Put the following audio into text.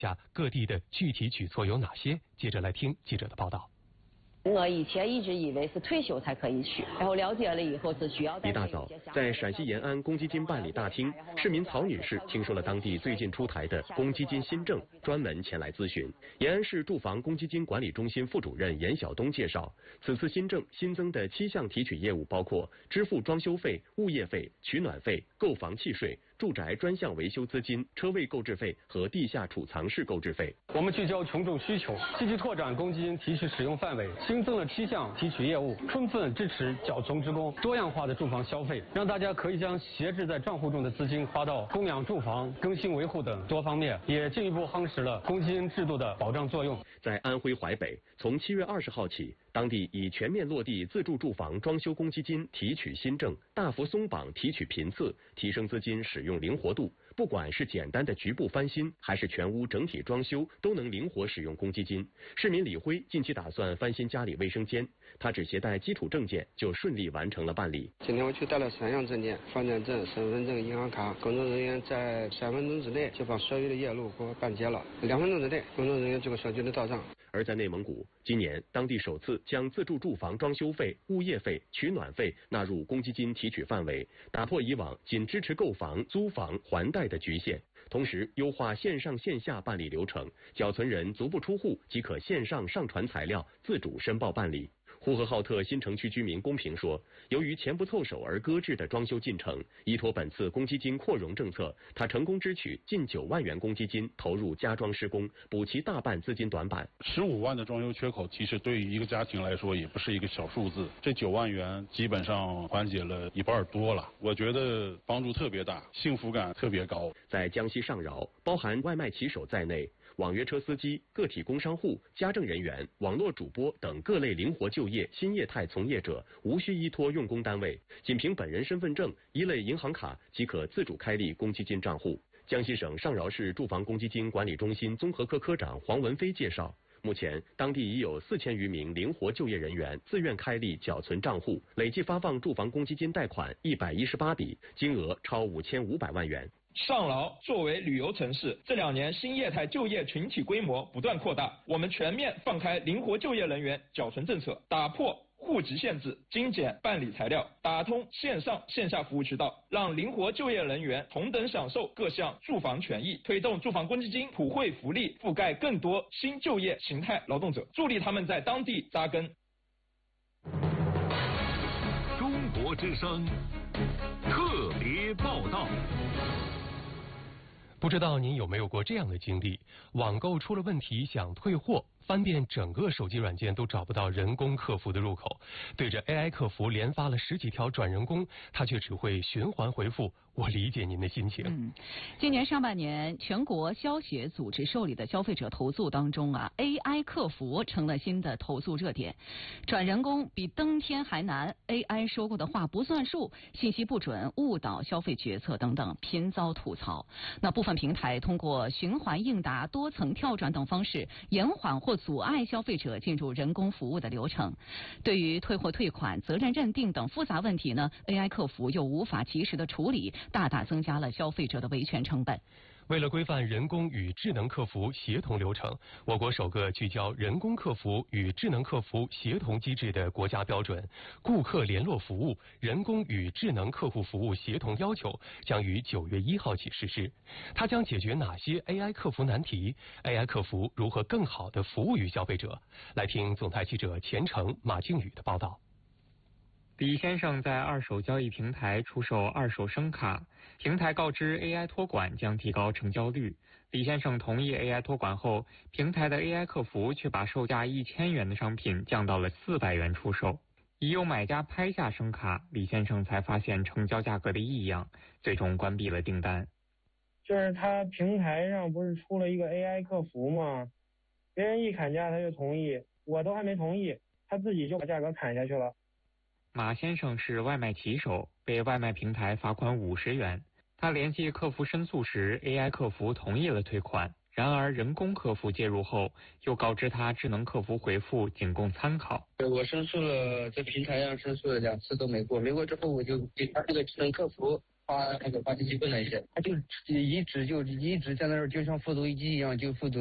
下各地的具体举措有哪些？接着来听记者的报道。 我以前一直以为是退休才可以取，然后了解了以后是需要。 一大早，在陕西延安公积金办理大厅，市民曹女士听说了当地最近出台的公积金新政，专门前来咨询。延安市住房公积金管理中心副主任严晓东介绍，此次新政新增的7项提取业务包括支付装修费、物业费、取暖费、购房契税、住宅专项维修资金、车位购置费和地下储藏室购置费。 我们聚焦群众需求，积极拓展公积金提取使用范围，新增了7项提取业务，充分支持缴存职工多样化的住房消费，让大家可以将闲置在账户中的资金花到供养住房、更新维护等多方面，也进一步夯实了公积金制度的保障作用。 在安徽淮北，从7月20号起，当地已全面落地自住住房装修公积金提取新政，大幅松绑提取频次，提升资金使用灵活度。不管是简单的局部翻新，还是全屋整体装修，都能灵活使用公积金。市民李辉近期打算翻新家里卫生间，他只携带基础证件就顺利完成了办理。 今天我去带了3样证件：房产证、身份证、银行卡。工作人员在3分钟之内就把所有的业务给我办结了，2分钟之内，工作人员就给小区的到账。 而在内蒙古，今年当地首次将自住住房装修费、物业费、取暖费纳入公积金提取范围，打破以往仅支持购房、租房、还贷的局限，同时优化线上线下办理流程，缴存人足不出户即可线上上传材料，自主申报办理。呼和浩特新城区居民公平说，由于钱不凑手而搁置的装修进程，依托本次公积金扩容政策，他成功支取近9万元公积金投入加装施工，补齐大半资金短板。 15万的装修缺口，其实对于一个家庭来说也不是一个小数字，这9万元基本上缓解了一半多了，我觉得帮助特别大，幸福感特别高。 在江西上饶，包含外卖骑手在内，网约车司机、个体工商户、家政人员、网络主播等各类灵活就业新业态从业者，无需依托用工单位，仅凭本人身份证、一类银行卡即可自主开立公积金账户。江西省上饶市住房公积金管理中心综合科科长黄文飞介绍，目前当地已有4000余名灵活就业人员自愿开立缴存账户，累计发放住房公积金贷款118笔，金额超5500万元。 上饶作为旅游城市，这2年新业态就业群体规模不断扩大，我们全面放开灵活就业人员缴存政策，打破户籍限制，精简办理材料，打通线上线下服务渠道，让灵活就业人员同等享受各项住房权益，推动住房公积金普惠福利覆盖更多新就业形态劳动者，助力他们在当地扎根。 中国之声特别报道。 不知道您有没有过这样的经历，网购出了问题想退货，翻遍整个手机软件都找不到人工客服的入口，对着 AI 客服连发了10几条转人工，他却只会循环回复我理解您的心情。 今年上半年全国消协组织受理的消费者投诉当中AI 客服成了新的投诉热点。转人工比登天还难， AI 说过的话不算数，信息不准，误导消费决策等等频遭吐槽。那部分平台通过循环应答、多层跳转等方式延缓或阻碍消费者进入人工服务的流程。对于退货退款、责任认定等复杂问题呢， AI 客服又无法及时的处理，大大增加了消费者的维权成本。 为了规范人工与智能客服协同流程，我国首个聚焦人工客服与智能客服协同机制的国家标准《顾客联络服务人工与智能客户服务协同要求》将于9月1号起实施。它将解决哪些 AI 客服难题？ AI 客服如何更好地服务于消费者？来听总台记者钱成、马靖宇的报道。 李先生在二手交易平台出售二手声卡，平台告知 AI 托管将提高成交率。李先生同意 AI 托管后，平台的 AI 客服却把售价1000元的商品降到了400元出售。已有买家拍下声卡，李先生才发现成交价格的异样，最终关闭了订单。 就是他平台上不是出了一个 AI 客服吗？别人一砍价他就同意，我都还没同意，他自己就把价格砍下去了。 马先生是外卖骑手，被外卖平台罚款50元。他联系客服申诉时 ，AI 客服同意了退款。然而人工客服介入后，又告知他智能客服回复仅供参考。 我申诉了，在平台上申诉了2次都没过，没过之后我就给他这个智能客服发机器笨了一些，他就一直在那儿就像复读机一样就复读。